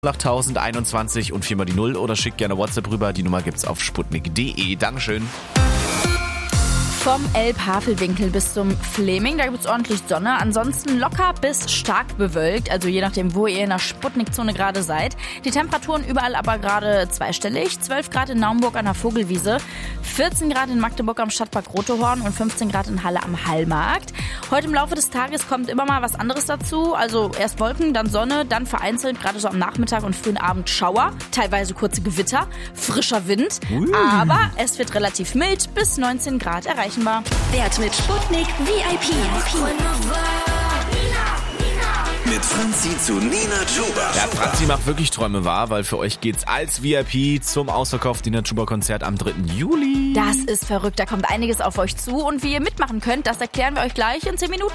8021 und 4 mal die 0 oder schickt gerne WhatsApp rüber. Die Nummer gibt's auf sputnik.de. Dankeschön. Vom Elbhavelwinkel bis zum Fleming, da gibt es ordentlich Sonne. Ansonsten locker bis stark bewölkt, also je nachdem, wo ihr in der Sputnik-Zone gerade seid. Die Temperaturen überall aber gerade zweistellig. 12 Grad in Naumburg an der Vogelwiese, 14 Grad in Magdeburg am Stadtpark Rotehorn und 15 Grad in Halle am Hallmarkt. Heute im Laufe des Tages kommt immer mal was anderes dazu. Also erst Wolken, dann Sonne, dann vereinzelt, gerade so am Nachmittag und frühen Abend Schauer, teilweise kurze Gewitter, frischer Wind. Aber es wird relativ mild, bis 19 Grad erreichbar. Wert mit Sputnik VIP. Mit Franzi zu Nina Chuba. Ja, Franzi macht wirklich Träume wahr, weil für euch geht's als VIP zum ausverkauften Nina Chuba Konzert am 3. Juli. Das ist verrückt, da kommt einiges auf euch zu und wie ihr mitmachen könnt, das erklären wir euch gleich in 10 Minuten.